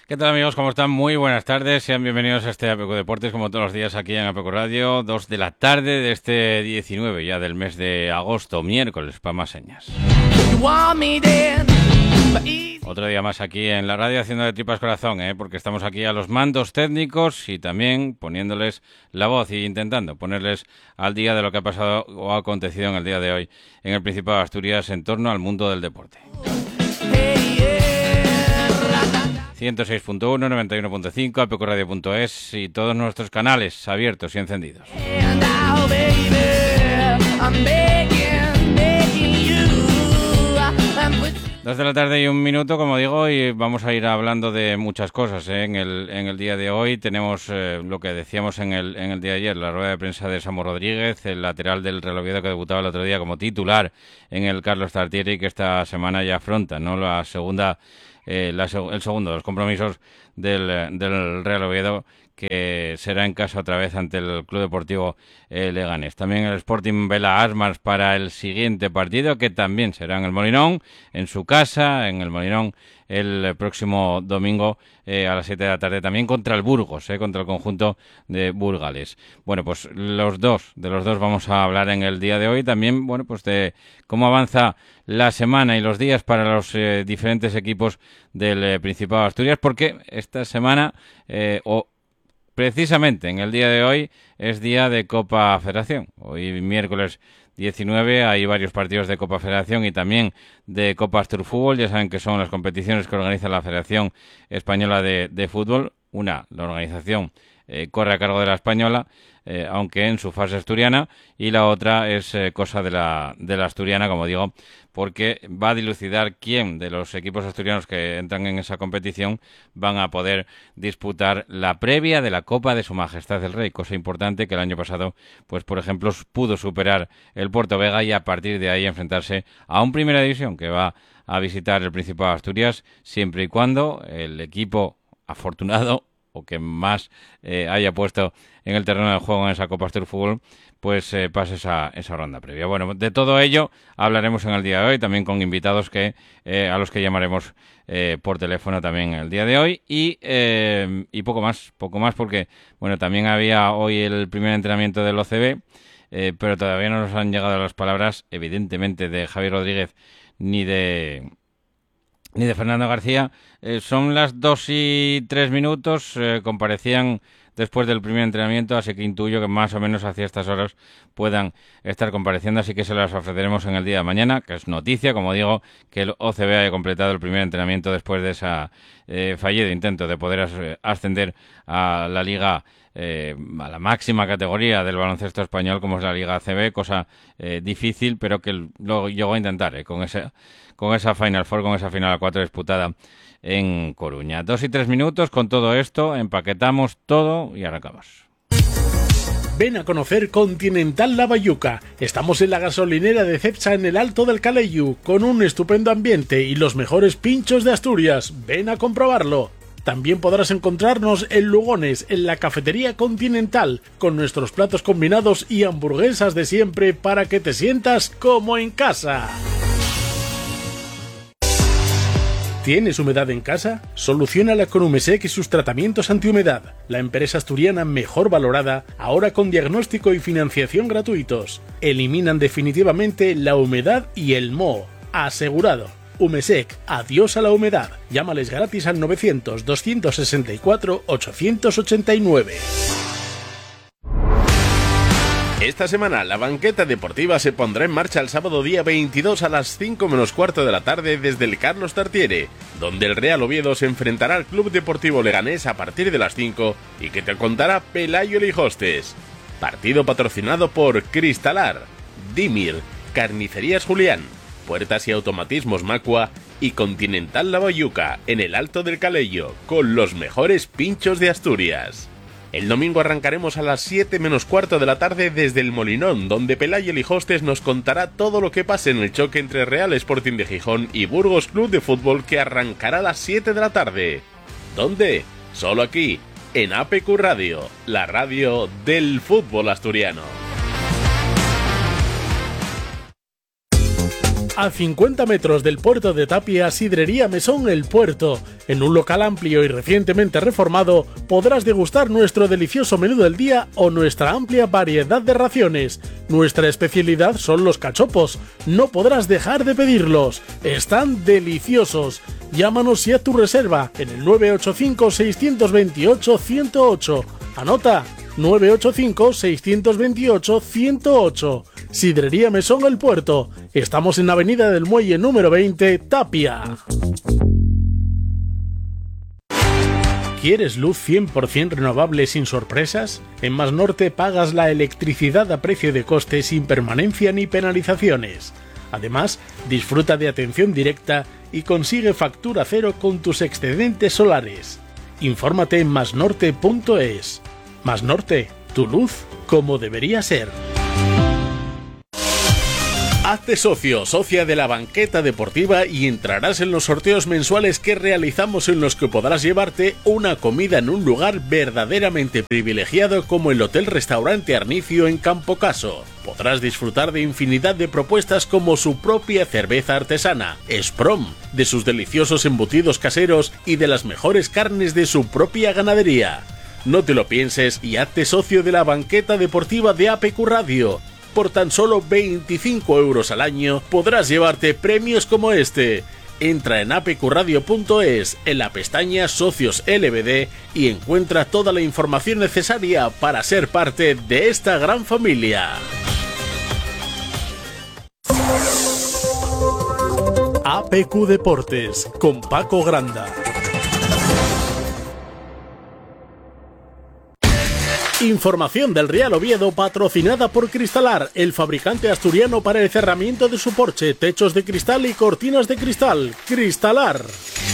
¿Qué tal, amigos? ¿Cómo están? Muy buenas tardes. Sean bienvenidos a este APQ Deportes, como todos los días aquí en APQ Radio, 2 de la tarde de este 19 ya del mes de agosto, miércoles, para más señas. Otro día más aquí en la radio haciendo de tripas corazón, porque estamos aquí a los mandos técnicos y también poniéndoles la voz e intentando ponerles al día de lo que ha pasado o ha acontecido en el día de hoy en el Principado de Asturias en torno al mundo del deporte. 106.1, 91.5, apqradio.es y todos nuestros canales abiertos y encendidos. 2 de la tarde y 1 minuto, como digo, y vamos a ir hablando de muchas cosas. En el día de hoy tenemos lo que decíamos en el día de ayer, la rueda de prensa de Samu Rodríguez, el lateral del Real Oviedo que debutaba el otro día como titular en el Carlos Tartiere y que esta semana ya afronta, ¿no?, el segundo de los compromisos del Real Oviedo, que será en casa otra vez ante el Club Deportivo Leganés. También el Sporting Vela Asmars para el siguiente partido, que también será en el Molinón, en su casa, en el Molinón, el próximo domingo a las 7 de la tarde, también contra el Burgos, contra el conjunto de Burgales. Bueno, pues de los dos vamos a hablar en el día de hoy. También, bueno, pues de cómo avanza la semana y los días para los diferentes equipos del Principado de Asturias, porque esta semana, precisamente en el día de hoy, es día de Copa Federación. Hoy, miércoles 19, hay varios partidos de Copa Federación y también de Copa Asturfútbol. Ya saben que son las competiciones que organiza la Federación Española de Fútbol. La organización corre a cargo de la española, aunque en su fase asturiana, y la otra es cosa de la asturiana, como digo, porque va a dilucidar quién de los equipos asturianos que entran en esa competición van a poder disputar la previa de la Copa de Su Majestad el Rey, cosa importante que el año pasado, pues por ejemplo, pudo superar el Puerto Vega y a partir de ahí enfrentarse a un Primera División que va a visitar el Principado de Asturias, siempre y cuando el equipo afortunado o que más haya puesto en el terreno de juego en esa Copa Asturfútbol, pues pase esa ronda previa. Bueno, de todo ello hablaremos en el día de hoy, también con invitados a los que llamaremos por teléfono también el día de hoy, y poco más porque, bueno, también había hoy el primer entrenamiento del OCB, pero todavía no nos han llegado las palabras, evidentemente, de Javier Rodríguez ni de Fernando García. Son las 2:03, comparecían después del primer entrenamiento, así que intuyo que más o menos hacia estas horas puedan estar compareciendo, así que se las ofreceremos en el día de mañana, que es noticia, como digo, que el OCB haya completado el primer entrenamiento después de ese fallido intento de poder ascender a la Liga, a la máxima categoría del baloncesto español, como es la Liga ACB, cosa difícil, pero que lo llegó a intentar con esa Final Four, con esa final a 4 disputada en Coruña. 2:03, con todo esto empaquetamos todo y arrancamos. Ven a conocer Continental La Bayuca. Estamos en la gasolinera de Cepsa en el Alto del Calellu, con un estupendo ambiente y los mejores pinchos de Asturias. Ven a comprobarlo. También podrás encontrarnos en Lugones, en la cafetería Continental, con nuestros platos combinados y hamburguesas de siempre para que te sientas como en casa. ¿Tienes humedad en casa? Soluciónala con Umesec y sus tratamientos antihumedad. La empresa asturiana mejor valorada, ahora con diagnóstico y financiación gratuitos. Eliminan definitivamente la humedad y el moho. Asegurado. Umesec, adiós a la humedad. Llámales gratis al 900-264-889. Esta semana la banqueta deportiva se pondrá en marcha el sábado día 22 a las 5 menos cuarto de la tarde desde el Carlos Tartiere, donde el Real Oviedo se enfrentará al Club Deportivo Leganés a partir de las 5 y que te contará Pelayo Lijostes. Partido patrocinado por Cristalar, Dimir, Carnicerías Julián, Puertas y Automatismos Macua y Continental La Bayuca en el Alto del Calello, con los mejores pinchos de Asturias. El domingo arrancaremos a las 7 menos cuarto de la tarde desde el Molinón, donde Pelayo Lijostes nos contará todo lo que pase en el choque entre Real Sporting de Gijón y Burgos Club de Fútbol, que arrancará a las 7 de la tarde. ¿Dónde? Solo aquí, en APQ Radio, la radio del fútbol asturiano. A 50 metros del puerto de Tapia, Sidrería Mesón El Puerto. En un local amplio y recientemente reformado, podrás degustar nuestro delicioso menú del día o nuestra amplia variedad de raciones. Nuestra especialidad son los cachopos. No podrás dejar de pedirlos. Están deliciosos. Llámanos y haz tu reserva en el 985-628-108. Anota, 985-628-108. Sidrería Mesón El Puerto. Estamos en Avenida del Muelle número 20, Tapia. ¿Quieres luz 100% renovable sin sorpresas? En Más Norte pagas la electricidad a precio de coste sin permanencia ni penalizaciones. Además, disfruta de atención directa y consigue factura cero con tus excedentes solares. Infórmate en masnorte.es. Más Norte, tu luz como debería ser. Hazte socio, socia de la banqueta deportiva y entrarás en los sorteos mensuales que realizamos, en los que podrás llevarte una comida en un lugar verdaderamente privilegiado como el Hotel Restaurante Arnicio en Campo Caso. Podrás disfrutar de infinidad de propuestas como su propia cerveza artesana, Sprom, de sus deliciosos embutidos caseros y de las mejores carnes de su propia ganadería. No te lo pienses y hazte socio de la banqueta deportiva de APQ Radio. Por tan solo 25 euros al año podrás llevarte premios como este. Entra en apqradio.es, en la pestaña Socios LBD, y encuentra toda la información necesaria para ser parte de esta gran familia. APQ Deportes, con Paco Granda. Información del Real Oviedo patrocinada por Cristalar, el fabricante asturiano para el cerramiento de su porche, techos de cristal y cortinas de cristal. Cristalar.